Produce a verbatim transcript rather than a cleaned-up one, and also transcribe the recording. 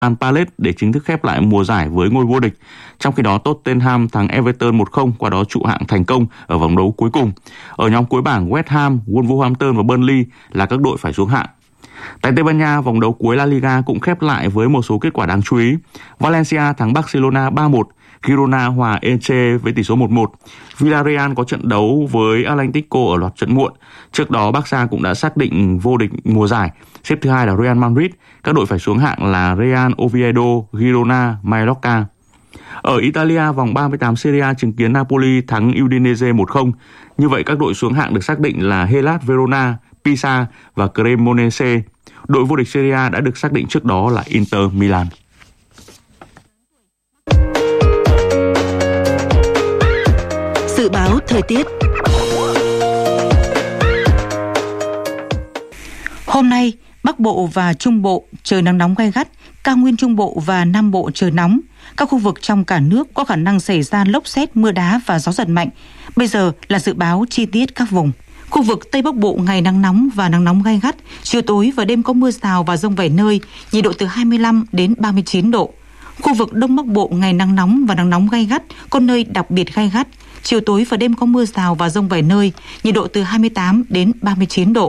Crystal Palace để chính thức khép lại mùa giải với ngôi vô địch. Trong khi đó, Tottenham thắng Everton một không, qua đó trụ hạng thành công ở vòng đấu cuối cùng. Ở nhóm cuối bảng, West Ham, Wolverhampton và Burnley là các đội phải xuống hạng. Tại Tây Ban Nha, vòng đấu cuối La Liga cũng khép lại với một số kết quả đáng chú ý. Valencia thắng Barcelona ba một, Girona hòa Elche với tỷ số một một. Villarreal có trận đấu với Atlético ở loạt trận muộn. Trước đó, Barca cũng đã xác định vô địch mùa giải. Xếp thứ hai là Real Madrid. Các đội phải xuống hạng là Real Oviedo, Girona, Mallorca. Ở Italia, vòng ba mươi tám Serie A chứng kiến Napoli thắng Udinese một không. Như vậy, các đội xuống hạng được xác định là Hellas Verona, Pisa và Cremonese. Đội vô địch Serie A đã được xác định trước đó là Inter Milan. Dự báo thời tiết. Hôm nay, Bắc Bộ và Trung Bộ trời nắng nóng gay gắt, cao nguyên Trung Bộ và Nam Bộ trời nóng. Các khu vực trong cả nước có khả năng xảy ra lốc sét, mưa đá và gió giật mạnh. Bây giờ là dự báo chi tiết các vùng. Khu vực Tây Bắc Bộ ngày nắng nóng và nắng nóng gay gắt, chiều tối và đêm có mưa rào và dông vài nơi, nhiệt độ từ hai mươi lăm đến ba mươi chín độ. Khu vực Đông Bắc Bộ ngày nắng nóng và nắng nóng gay gắt, có nơi đặc biệt gay gắt, chiều tối và đêm có mưa rào và dông vài nơi, nhiệt độ từ hai mươi tám đến ba mươi chín độ.